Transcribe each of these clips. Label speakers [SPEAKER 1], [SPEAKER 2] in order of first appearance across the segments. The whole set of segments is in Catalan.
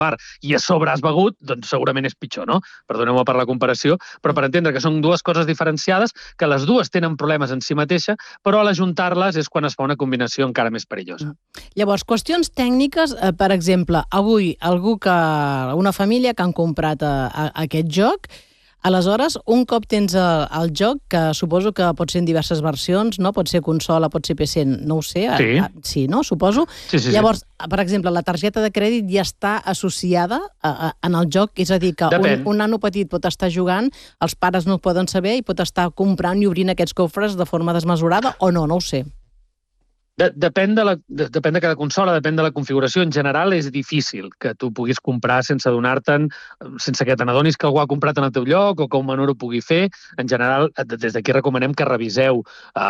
[SPEAKER 1] i a sobre has begut, doncs segurament és pitjor, no? Perdoneu-me per la comparació, però per entendre que són dues coses diferenciades, que les dues tenen problemes en si mateixa, però a l'ajuntar-les és quan es fa una combinació encara més perillosa.
[SPEAKER 2] Llavors, qüestions tècniques, per exemple, avui una família que han comprat aquest joc, aleshores, un cop tens el joc, que suposo que pot ser en diverses versions, no? Pot ser consola, pot ser PC, no ho sé. Sí, no? Suposo.
[SPEAKER 1] Sí.
[SPEAKER 2] Llavors, per exemple, la targeta de crèdit ja està associada en el joc, és a dir, que un nano petit pot estar jugant, els pares no ho poden saber i pot estar comprant i obrint aquests cofres de forma desmesurada o no ho sé.
[SPEAKER 1] Depèn de cada consola, depèn de la configuració. En general és difícil que tu puguis comprar sense adonar-te'n, sense que te n'adonis que algú ha comprat en el teu lloc o que un menor ho pugui fer. En general, des d'aquí recomanem que reviseu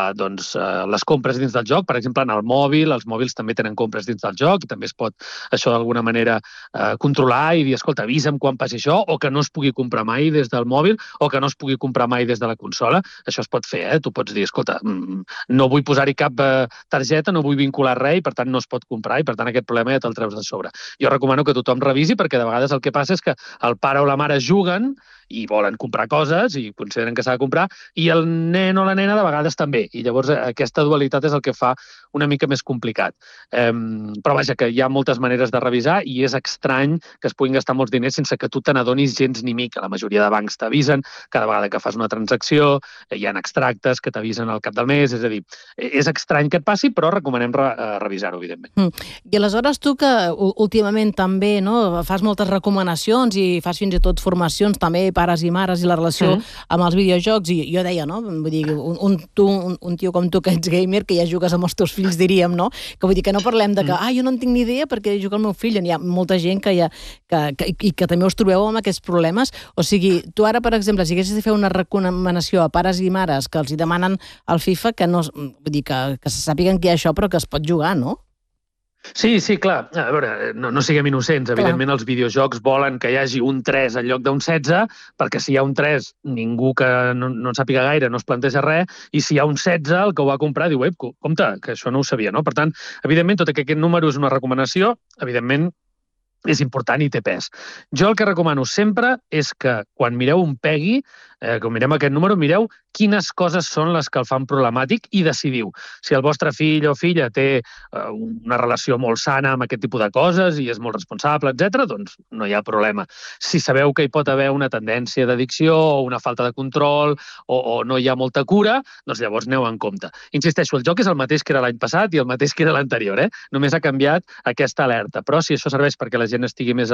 [SPEAKER 1] les compres dins del joc. Per exemple, en el mòbil, els mòbils també tenen compres dins del joc i també es pot això d'alguna manera controlar i dir, escolta, avisa'm quan passi això, o que no es pugui comprar mai des del mòbil o que no es pugui comprar mai des de la consola. Això es pot fer, Tu pots dir, escolta, no vull posar-hi cap targeta, no vull vincular res i per tant no es pot comprar i per tant aquest problema ja te'l treus de sobre. Jo recomano que tothom revisi perquè de vegades el que passa és que el pare o la mare juguen i volen comprar coses i consideren que s'ha de comprar i el nen o la nena de vegades també. I llavors aquesta dualitat és el que fa una mica més complicat. Però vaja, que hi ha moltes maneres de revisar i és estrany que es puguin gastar molts diners sense que tu te n'adonis gens ni mica. La majoria de bancs t'avisen cada vegada que fas una transacció, hi ha extractes que t'avisen al cap del mes, és a dir, és estrany que et passi, però recomanem revisar-ho, evidentment.
[SPEAKER 2] I aleshores tu que últimament també fas moltes recomanacions i fas fins i tot formacions també pares i mares i la relació amb els videojocs, i jo deia, vull dir, un tio com tu que ets gamer, que ja jugues amb els teus fills, diríem, que vull dir que no parlem de que jo no en tinc ni idea perquè juga el meu fill, hi ha molta gent que també us trobeu amb aquests problemes. O sigui, tu ara, per exemple, si haguessis de fer una recomanació a pares i mares que els hi demanen al FIFA, que no, vull dir, que se sàpiguen que hi ha això però que es pot jugar, no?
[SPEAKER 1] Sí, clar. A veure, no siguem innocents. Evidentment, els videojocs volen que hi hagi un 3 en lloc d'un 16, perquè si hi ha un 3, ningú que no en sàpiga gaire no es planteja res, i si hi ha un 16, el que ho va comprar diu, compte, que això no ho sabia, no? Per tant, evidentment, tot aquest número és una recomanació, evidentment, és important i té pes. Jo el que recomano sempre és que quan mireu un PEGI, quan mirem aquest número, mireu quines coses són les que el fan problemàtic i decidiu. Si el vostre fill o filla té una relació molt sana amb aquest tipus de coses i és molt responsable, etc., doncs no hi ha problema. Si sabeu que hi pot haver una tendència d'addicció o una falta de control o no hi ha molta cura, doncs llavors aneu en compte. Insisteixo, el joc és el mateix que era l'any passat i el mateix que era l'anterior, Només ha canviat aquesta alerta. Però si això serveix perquè la gent estigui més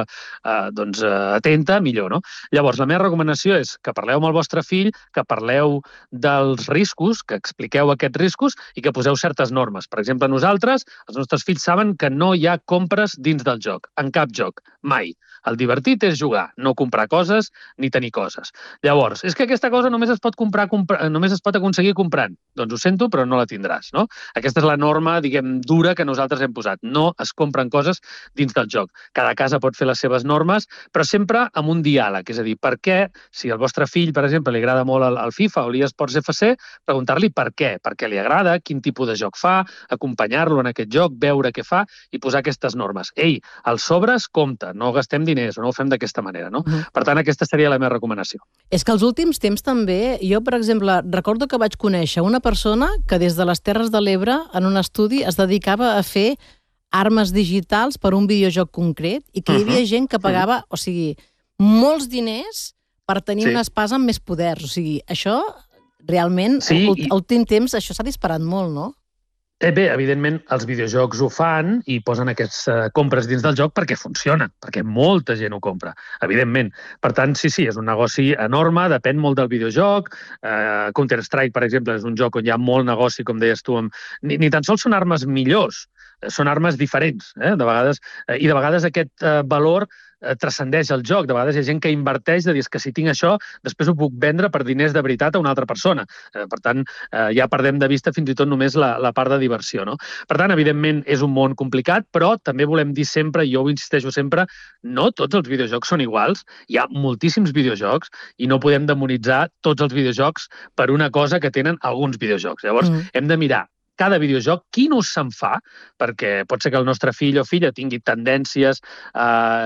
[SPEAKER 1] atenta, millor, no? Llavors, la meva recomanació és que parleu amb el vostre fill, que parleu dels riscos, que expliqueu aquests riscos i que poseu certes normes. Per exemple, nosaltres, els nostres fills saben que no hi ha compres dins del joc, en cap joc, mai. El divertit és jugar, no comprar coses ni tenir coses. Llavors, és que aquesta cosa només es pot només es pot aconseguir comprant. Doncs ho sento, però no la tindràs, no? Aquesta és la norma, diguem, dura que nosaltres hem posat. No es compren coses dins del joc. Cada casa pot fer les seves normes, però sempre amb un diàleg. És a dir, per què, si al vostre fill, per exemple, li agrada molt el FIFA o l'eSports FC, preguntar-li per què li agrada, quin tipus de joc fa, acompanyar-lo en aquest joc, veure què fa i posar aquestes normes. Ei, els sobres, compte, no gastem diners o no ho fem d'aquesta manera, no? Per tant, aquesta seria la meva recomanació.
[SPEAKER 2] És que els últims temps també, jo, per exemple, recordo que vaig conèixer una persona que des de les Terres de l'Ebre, en un estudi, es dedicava a fer armes digitals per un videojoc concret i que hi havia gent que pagava, o sigui, molts diners per tenir una espasa amb més poders. O sigui, això realment, últim temps, això s'ha disparat molt, no?
[SPEAKER 1] Bé, evidentment, els videojocs ho fan i posen aquestes compres dins del joc perquè funciona, perquè molta gent ho compra, evidentment. Per tant, sí, és un negoci enorme, depèn molt del videojoc. Counter-Strike, per exemple, és un joc on hi ha molt negoci, com deies tu, ni tan sols són armes millors, són armes diferents, de vegades aquest valor transcendeix el joc. De vegades hi ha gent que inverteix de dir que si tinc això, després ho puc vendre per diners de veritat a una altra persona. Per tant, ja perdem de vista fins i tot només la part de diversió, no? Per tant, evidentment, és un món complicat, però també volem dir sempre, i jo ho insisteixo sempre, no tots els videojocs són iguals. Hi ha moltíssims videojocs i no podem demonitzar tots els videojocs per una cosa que tenen alguns videojocs. Llavors, hem de mirar cada videojoc, quin ús se'n fa, perquè pot ser que el nostre fill o filla tingui tendències